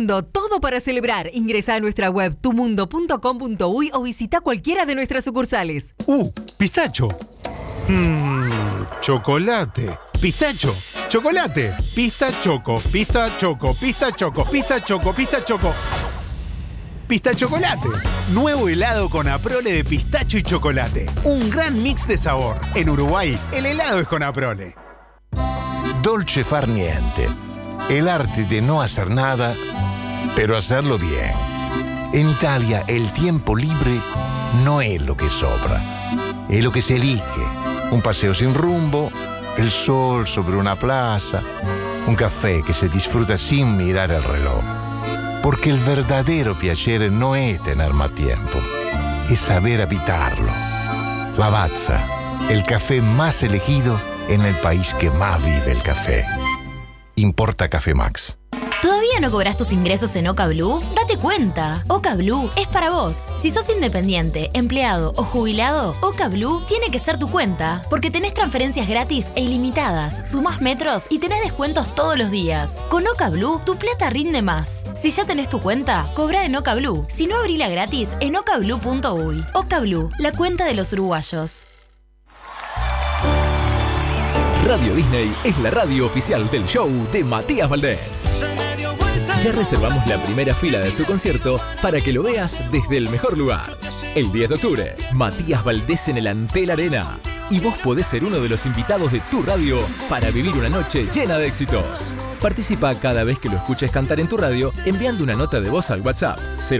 mundo, todo para celebrar. Ingresa a nuestra web tumundo.com.uy o visita cualquiera de nuestras sucursales. Pistacho. Chocolate. Pistacho. Chocolate. Pistachoco. Pistachoco. Pistachoco. Pistachoco. Pistachoco. Pistachocolate. Nuevo helado con Aprole de pistacho y chocolate. Un gran mix de sabor. En Uruguay, el helado es con Aprole. Dolce far niente. El arte de no hacer nada, pero hacerlo bien. En Italia, el tiempo libre no es lo que sobra, es lo que se elige. Un paseo sin rumbo, el sol sobre una plaza, un café que se disfruta sin mirar el reloj. Porque el verdadero piacere no es tener más tiempo, es saber habitarlo. Lavazza, el café más elegido en el país que más vive el café. Importa Café Max. ¿Todavía no cobras tus ingresos en Oca Blue? Date cuenta. Oca Blue es para vos. Si sos independiente, empleado o jubilado, Oca Blue tiene que ser tu cuenta. Porque tenés transferencias gratis e ilimitadas, sumás metros y tenés descuentos todos los días. Con Oca Blue, tu plata rinde más. Si ya tenés tu cuenta, cobra en Oca Blue. Si no, abrila gratis en ocablue.uy. Oca Blue, la cuenta de los uruguayos. Radio Disney es la radio oficial del show de Matías Valdés. Ya reservamos la primera fila de su concierto para que lo veas desde el mejor lugar. El 10 de octubre, Matías Valdés en el Antel Arena. Y vos podés ser uno de los invitados de tu radio para vivir una noche llena de éxitos. Participa cada vez que lo escuches cantar en tu radio enviando una nota de voz al WhatsApp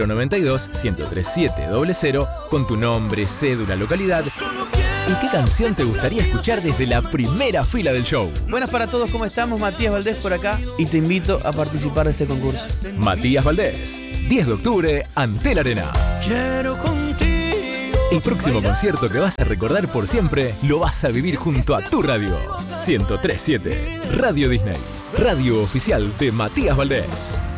092-103-700 con tu nombre, cédula, localidad. ¿Y qué canción te gustaría escuchar desde la primera fila del show? Buenas para todos, ¿cómo estamos? Matías Valdés por acá y te invito a participar de este concurso. Matías Valdés, 10 de octubre, Antel Arena. Quiero contigo. El próximo concierto que vas a recordar por siempre lo vas a vivir junto a tu radio. 103.7 Radio Disney, radio oficial de Matías Valdés.